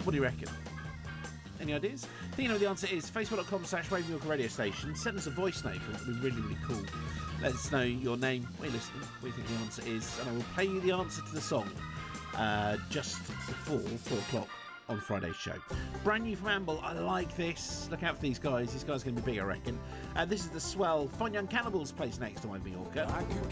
What do you reckon? Any ideas? You know the answer is facebook.com/Ray Mallorca radio station. Send us a voice note. It would be really, really cool. Let us know your name, where you're listening, what you think the answer is, and I will play you the answer to the song just before 4 o'clock on Friday's show. Brand new from Amble. I like this. Look out for these guys. These guys are going to be big, I reckon. This is the swell Fine Young Cannibals place next to my Mallorca. I could